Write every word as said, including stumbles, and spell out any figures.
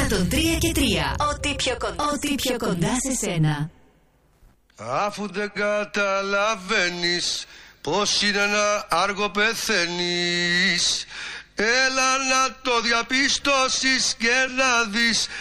εκατόν τρία και τρία. Ό,τι πιο κοντά, Ό,τι πιο κοντά σε σένα. Αφού δεν καταλαβαίνεις πως είναι ένα άργο πεθαίνεις, έλα να το διαπιστώσεις και να δεις